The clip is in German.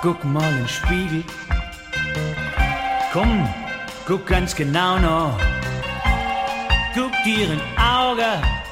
guck mal in den Spiegel. Komm, guck ganz genau noch. Guck dir in Auge.